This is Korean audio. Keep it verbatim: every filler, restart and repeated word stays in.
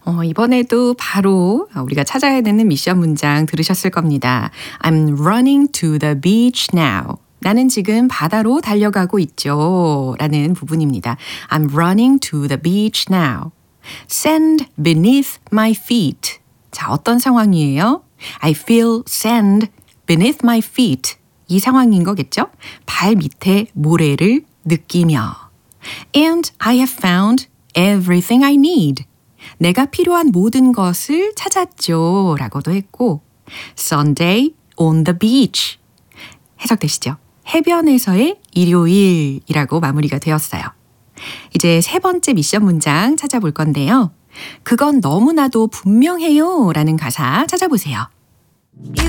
어, 이번에도 바로 우리가 찾아야 되는 미션 문장 들으셨을 겁니다. I'm running to the beach now. 나는 지금 바다로 달려가고 있죠. 라는 부분입니다. I'm running to the beach now. Sand beneath my feet. 자, 어떤 상황이에요? I feel sand beneath my feet. 이 상황인 거겠죠? 발 밑에 모래를 느끼며. And I have found everything I need. 내가 필요한 모든 것을 찾았죠. 라고도 했고 Sunday on the beach. 해석되시죠? 해변에서의 일요일이라고 마무리가 되었어요. 이제 세 번째 미션 문장 찾아볼 건데요. 그건 너무나도 분명해요 라는 가사 찾아보세요.